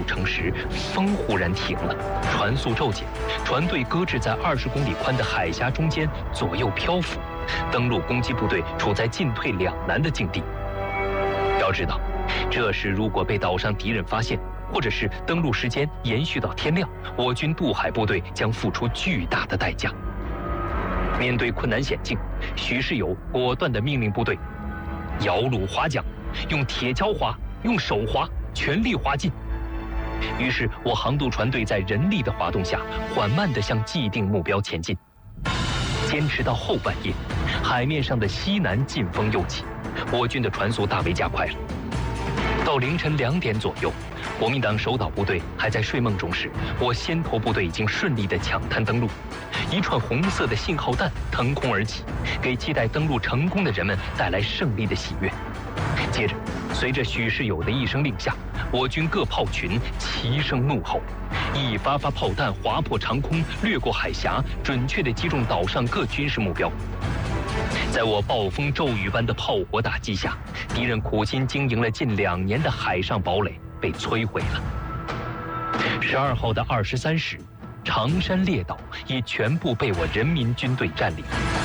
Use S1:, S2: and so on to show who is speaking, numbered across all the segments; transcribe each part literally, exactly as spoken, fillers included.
S1: 城时，风忽然停了，船速骤减，船队搁置在二十公里宽的海峡中间，左右漂浮，登陆攻击部队处在进退两难的境地。要知道，这时如果被岛上敌人发现，或者是登陆时间延续到天亮，我军渡海部队将付出巨大的代价。面对困难险境，许世友果断地命令部队摇橹划桨，用铁锹划，用手划，全力划进。于是我航渡船队在人力的划动下，缓慢地向既定目标前进。坚持到后半夜，海面上的西南劲风又起，我军的船速大为加快了。到凌晨两点左右，国民党守岛部队还在睡梦中时，我先头部队已经顺利地抢滩登陆。一串红色的信号弹腾空而起，给期待登陆成功的人们带来胜利的喜悦。接着，随着许世友的一声令下，我军各炮群齐声怒吼，一发发炮弹划破长空，掠过海峡，准确地击中岛上各军事目标。在我暴风骤雨般的炮火打击下，敌人苦心经营了近两年的海上堡垒被摧毁了。十二号的二十三时，长山列岛已全部被我人民军队占领。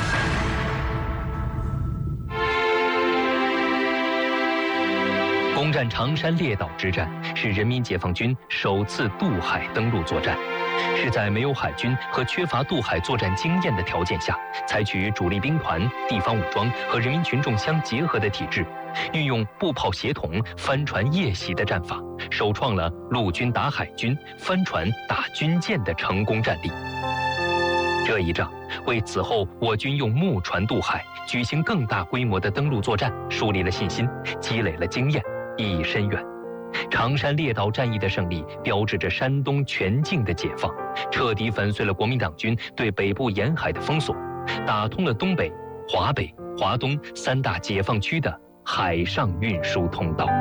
S1: 攻占长山列岛之战是人民解放军首次渡海登陆作战，是在没有海军和缺乏渡海作战经验的条件下，采取主力兵团、地方武装和人民群众相结合的体制，运用步炮协同、帆船夜袭的战法，首创了陆军打海军、帆船打军舰的成功战例。这一仗为此后我军用木船渡海、举行更大规模的登陆作战树立了信心，积累了经验，意义深远。长山列岛战役的胜利，标志着山东全境的解放，彻底粉碎了国民党军对北部沿海的封锁，打通了东北、华北、华东三大解放区的海上运输通道。